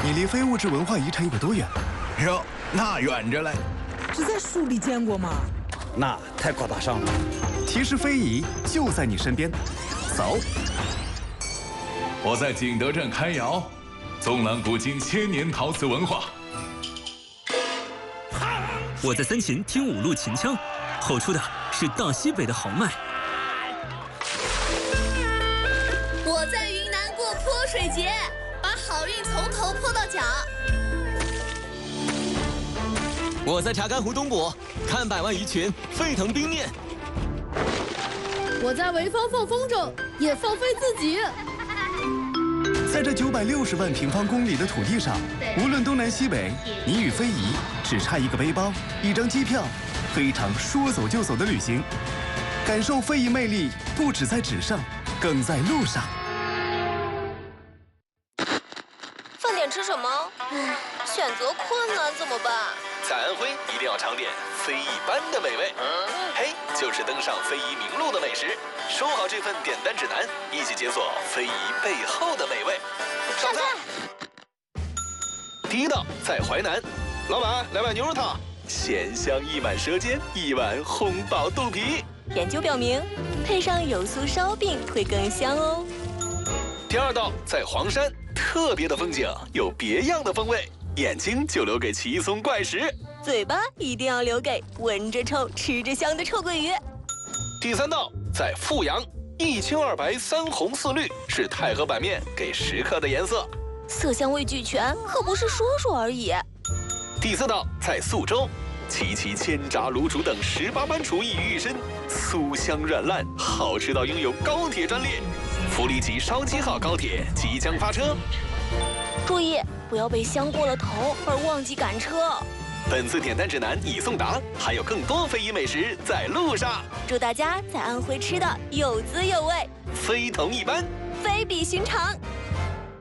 你离非物质文化遗产有多远？ 哟，那远着嘞。 只在书里见过吗？ 那太高大上了。 其实非遗就在你身边，走。 我在景德镇开窑，纵览古今千年陶瓷文化。 我在三秦听五路秦腔，吼出的是大西北的豪迈。 我在云南过泼水节，把好运从头泼到脚。 我在查干湖东部看百万鱼群沸腾冰面。 我在潍坊放风筝，也放飞自己。 在这960万平方公里的土地上，无论东南西北，你与非遗只差一个背包、一张机票，非常说走就走的旅行。感受非遗魅力，不只在纸上，更在路上。 饭点吃什么？选择困难怎么办？ 在安徽一定要尝点非一般的美味，嘿，就是登上非遗名录的美食。收好这份点单指南，一起解锁非遗背后的美味。上菜。第一道在淮南，老板来碗牛肉汤，咸香溢满舌尖，一碗烘饱肚皮。 研究表明，配上油酥烧饼会更香哦。 第二道在黄山，特别的风景有别样的风味。眼睛就留给奇松怪石， 嘴巴一定要留给闻着臭、吃着香的臭鳜鱼。 第三道在富阳，一青二白三红四绿是太和板面给食客的颜色， 色香味俱全，可不是说说而已。 第四道在宿州，齐齐千炸卤煮等18般厨艺于一身，酥香软烂，好吃到拥有高铁专列。福利级烧鸡号高铁即将发车， 注意不要被香过了头而忘记赶车。 本次点单指南已送达，还有更多非遗美食在路上。 祝大家在安徽吃的有滋有味， 非同一般， 非比寻常。